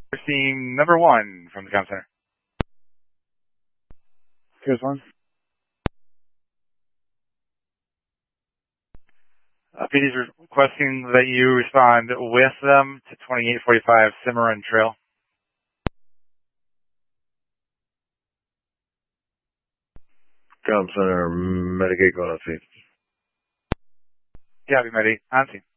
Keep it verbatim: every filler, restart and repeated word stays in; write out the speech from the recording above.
Team number one from the comm center. Here's one. Uh, P D's requesting that you respond with them to twenty-eight forty-five Cimarron Trail. Comm center, Medicaid going on scene. Copy, Medi. On scene.